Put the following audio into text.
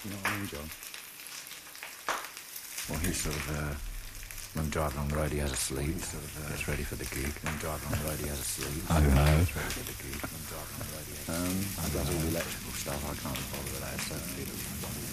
You know what I mean, John? Well, he's sort of, when driving on the road he has a sleep, gets ready for the gig. When driving on the road he has a sleep, gets ready for the gig.